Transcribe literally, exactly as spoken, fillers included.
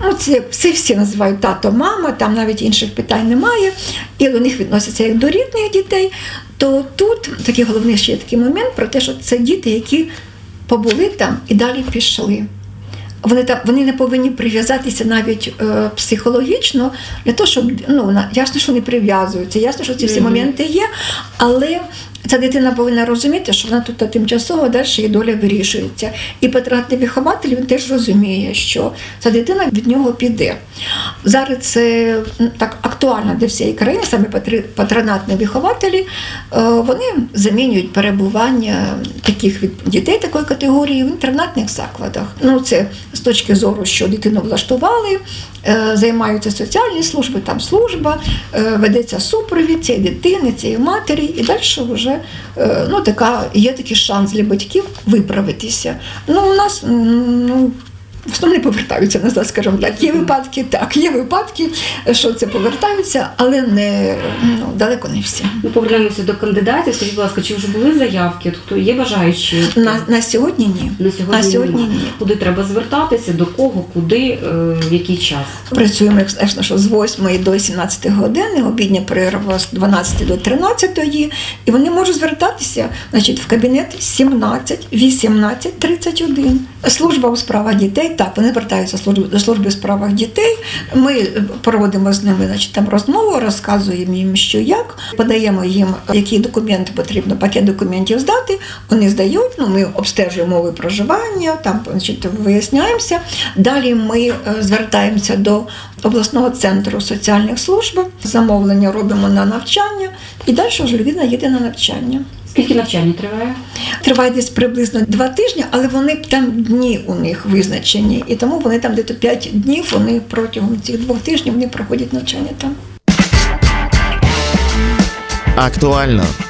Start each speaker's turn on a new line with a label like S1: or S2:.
S1: Ну, це, це всі називають тато, мама, там навіть інших питань немає, і до них відносяться як до рідних дітей, то тут такий головний ще є такий момент про те, що це діти, які побули там і далі пішли. Вони там, вони не повинні прив'язатися навіть е, психологічно для того, щоб, ну, ясно, що не прив'язуються, ясно, що ці всі моменти є, але ця дитина повинна розуміти, що вона тут тимчасово, далі її доля вирішується. І патронатний вихователь, він теж розуміє, що ця дитина від нього піде. Зараз це так актуально для всієї країни, саме патронатні вихователі, вони замінюють перебування таких дітей такої категорії в інтернатних закладах. Ну, це з точки зору, що дитину влаштували, займаються соціальні служби, там служба, ведеться супровід цієї дитини, цієї матері, і далі вже ну, така, є такий шанс для батьків виправитися. Ну, у нас, ну, в основному не повертаються назад, скажімо так. Є випадки, так, є випадки, що це повертаються, але не, ну, далеко не всі.
S2: Ми повернемося до кандидатів. Скажіть, будь ласка, чи вже були заявки? От хто є бажаючі?
S1: На, на сьогодні ні.
S2: На сьогодні,
S1: на сьогодні ні.
S2: Куди треба звертатися, до кого, куди, в який час?
S1: Працюємо, як що з восьмої до сімнадцятої години, обідня перерва з дванадцятої до тринадцятої, і вони можуть звертатися, значить, в кабінет сімнадцять вісімнадцять тридцять один. Служба у справах дітей. Так, вони звертаються до служби у справах дітей, ми проводимо з ними, значить, там розмову, розказуємо їм, що як, подаємо їм, які документи потрібно, пакет документів здати, вони здають, ну, ми обстежуємо умови проживання, там, значить, виясняємося. Далі ми звертаємося до обласного центру соціальних служб, замовлення робимо на навчання, і далі вже людина їде на навчання.
S2: Скільки навчання триває?
S1: Триває десь приблизно два тижні, але вони там дні у них визначені. І тому вони там десь п'ять днів, вони протягом цих двох тижнів вони проходять навчання там.
S3: Актуально.